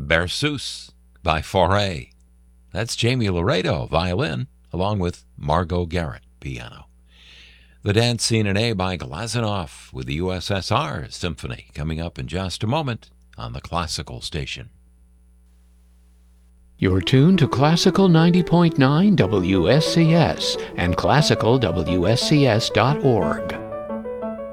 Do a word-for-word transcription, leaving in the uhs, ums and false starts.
Berceuse by Fauré. That's Jamie Laredo, violin, along with Margot Garrett, piano. The Dance Scene in A by Glazunov with the U S S R Symphony coming up in just a moment on the Classical Station. You're tuned to Classical ninety point nine W S C S and classical W S C S dot org.